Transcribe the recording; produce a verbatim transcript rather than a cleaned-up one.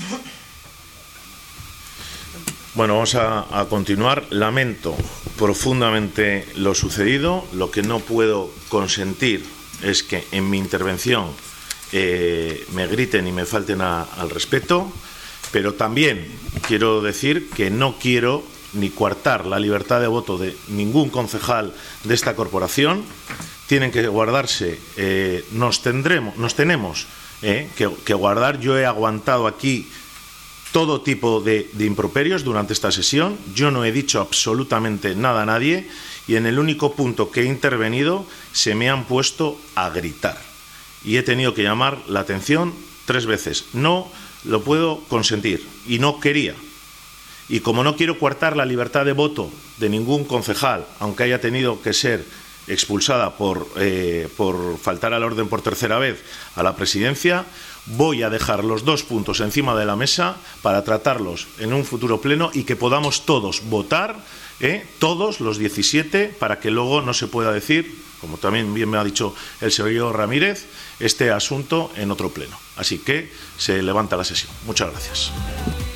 Bueno, vamos a, a continuar. Lamento profundamente lo sucedido. Lo que no puedo consentir es que en mi intervención eh, me griten y me falten a, al respeto, pero también quiero decir que no quiero ni coartar la libertad de voto de ningún concejal de esta corporación. Tienen que guardarse, eh, nos tendremos, nos tenemos eh, que, que guardar. Yo he aguantado aquí todo tipo de, de improperios durante esta sesión. Yo no he dicho absolutamente nada a nadie y en el único punto que he intervenido se me han puesto a gritar y he tenido que llamar la atención tres veces. No lo puedo consentir y no quería. Y como no quiero coartar la libertad de voto de ningún concejal, aunque haya tenido que ser expulsada por, eh, por faltar al orden por tercera vez a la presidencia, voy a dejar los dos puntos encima de la mesa para tratarlos en un futuro pleno y que podamos todos votar, eh, todos los diecisiete, para que luego no se pueda decir, como también bien me ha dicho el señor Ramírez, este asunto en otro pleno. Así que se levanta la sesión. Muchas gracias.